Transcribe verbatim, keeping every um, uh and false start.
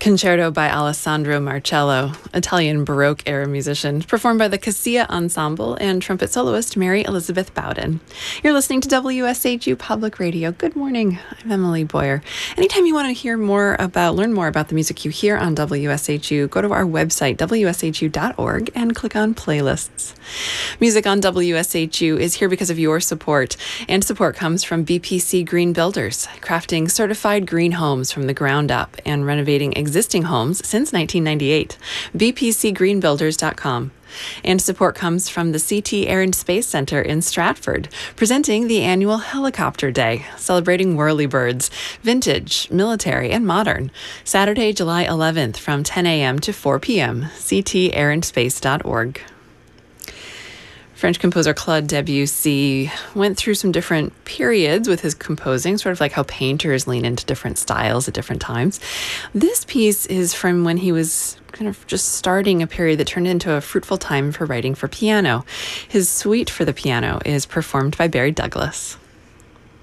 Concerto by Alessandro Marcello, Italian Baroque-era musician, performed by the Cassia Ensemble and trumpet soloist Mary Elizabeth Bowden. You're listening to W S H U Public Radio. Good morning. I'm Emily Boyer. Anytime you want to hear more about, learn more about the music you hear on W S H U, go to our website, w s h u dot org, and click on playlists. Music on W S H U is here because of your support, and support comes from B P C Green Builders, crafting certified green homes from the ground up and renovating existing homes since nineteen ninety-eight. b p c green builders dot com. And support comes from the C T Air and Space Center in Stratford, presenting the annual Helicopter Day, celebrating whirlybirds, vintage, military, and modern. Saturday, July eleventh from ten a.m. to four p.m. c t air and space dot org. French composer Claude Debussy went through some different periods with his composing, sort of like how painters lean into different styles at different times. This piece is from when he was kind of just starting a period that turned into a fruitful time for writing for piano. His suite for the piano is performed by Barry Douglas.